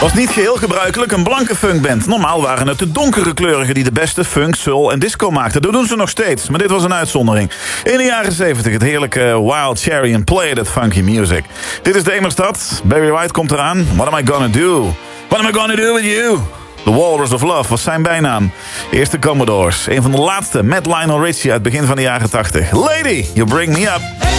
Was niet geheel gebruikelijk een blanke funkband. Normaal waren het de donkere kleurigen die de beste funk, soul en disco maakten. Dat doen ze nog steeds, maar dit was een uitzondering. In de jaren 70 het heerlijke Wild Cherry and Play That Funky Music. Dit is de Emerstad. Barry White komt eraan. What am I gonna do? What am I gonna do with you? The Walrus of Love was zijn bijnaam. Eerste Commodores. Een van de laatste met Lionel Richie uit het begin van de jaren 80. Lady, you bring me up.